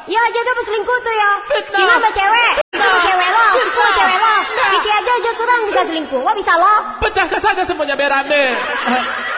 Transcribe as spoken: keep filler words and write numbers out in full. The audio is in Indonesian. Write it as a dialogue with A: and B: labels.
A: Iya aja tuh selingkuh tuh ya.
B: Fitnah.
A: Gimana sama cewek? Sama cewek lo, sama cewek lo. Iki aja aja kurang bisa selingkuh. Wah bisa lo.
B: Pecahkan saja semuanya berame.